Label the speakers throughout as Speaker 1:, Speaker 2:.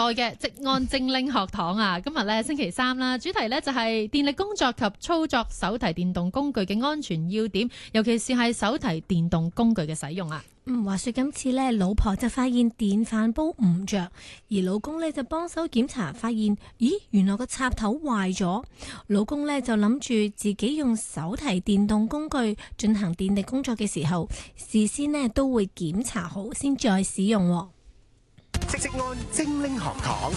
Speaker 1: 嘅職安精靈學堂啊！今日咧星期三啦，主題咧就係電力工作及操作手提電動工具嘅安全要點，尤其是係手提電動工具嘅使用啊！
Speaker 2: 話說今次咧，老婆就發現電飯煲唔着，而老公咧就幫手檢查，發現咦，原來個插頭壞咗。老公咧就諗住自己用手提電動工具進行電力工作嘅時候，事先咧都會檢查好先再使用。
Speaker 3: 職安精靈學堂，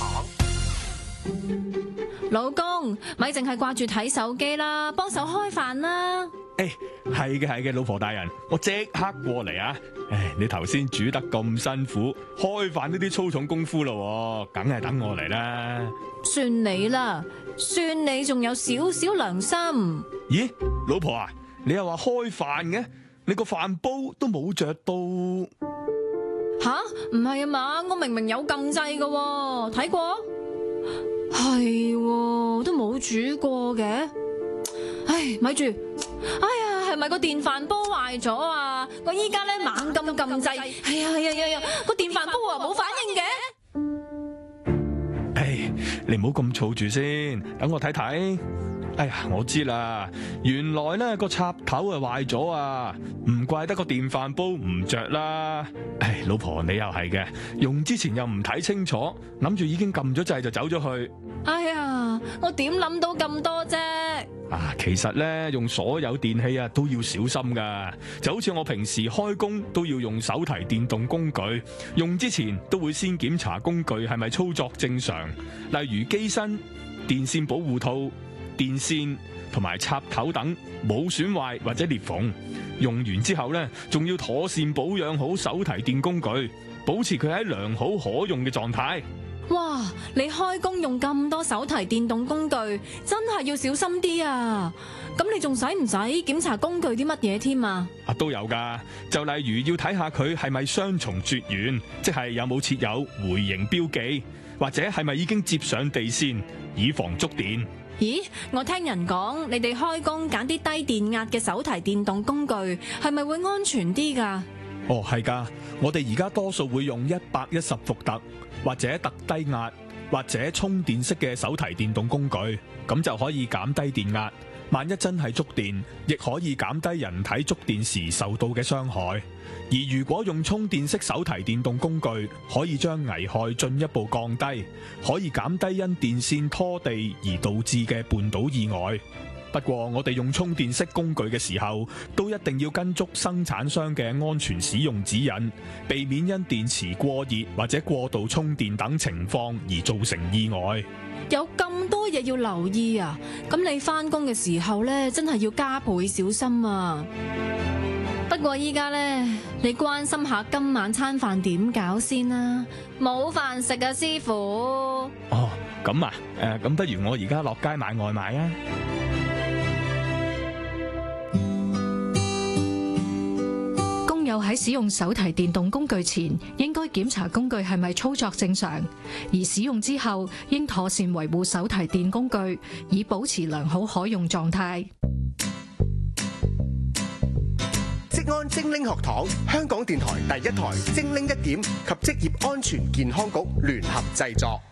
Speaker 4: 老公咪淨係掛住睇手機啦，幫手開飯啦。
Speaker 5: 係嘅，老婆大人，我即刻過嚟啊！你頭先煮得咁辛苦，開飯呢啲粗重功夫咯，梗係等我嚟啦。
Speaker 4: 算你啦，算你仲有少少良心。
Speaker 5: 咦，老婆啊，你又話開飯嘅，你個飯煲都冇着到。
Speaker 4: 吓？唔係啊嘛，我明明有撳掣㗎，睇過？係喎，都冇煮過嘅。唉，咪住！哎呀，係咪個電飯煲壞咗啊？我依家咧猛咁撳掣，係呀，個電飯煲啊冇反應嘅。
Speaker 5: 你唔好咁嘈住先，等我睇睇。哎呀，我知啦，原來咧個插頭啊壞咗啊，唔怪得個電飯煲唔着啦。老婆你又係嘅，用之前又唔睇清楚，諗住已經撳咗掣就走咗去。
Speaker 4: 哎呀，我點諗到咁多啫？
Speaker 5: 其實咧用所有電器啊都要小心噶，就好似我平時開工都要用手提電動工具，用之前都會先檢查工具係咪操作正常，例如機身、電線保護套、電線同埋插頭等冇損壞或者裂縫。用完之後呢，仲要妥善保養好手提電工具，保持佢喺良好可用嘅狀態。
Speaker 4: 哇！你開工用咁多手提電動工具，真係要小心啲啊！咁你仲使唔使檢查工具啲乜嘢添啊？
Speaker 5: 都有噶，就例如要睇下佢係咪雙重絕緣，即係有冇設有回形標記，或者係咪已經接上地線，以防觸電。
Speaker 4: 咦，我聽人講，你哋開工揀啲低電壓嘅手提電動工具，係咪會安全啲㗎？
Speaker 5: 係㗎，我哋而家多數會用110伏特或者特低壓或者充電式嘅手提電動工具，咁就可以減低電壓。萬一真係觸電，亦可以減低人體觸電時受到嘅傷害。而如果用充電式手提電動工具，可以將危害進一步降低，可以減低因電線拖地而導致嘅絆倒意外。不過我哋用充電式工具嘅時候，都一定要跟足生產商嘅安全使用指引，避免因電池過熱或者過度充電等情況而造成意外。
Speaker 4: 有咁多嘢要留意啊！咁你返工嘅時候呢，真係要加倍小心啊！不過依家呢，你關心下今晚餐飯點搞先啦，冇飯食啊，師傅。
Speaker 5: 咁啊，咁不如我而家落街買外賣啊！
Speaker 6: 工友喺使用手提電動工具前，應該檢查工具係咪操作正常，而使用之後應妥善維護手提電工具，以保持良好可用狀態。
Speaker 3: 職安精靈學堂，香港電台第一台精靈一點及職業安全健康局聯合製作。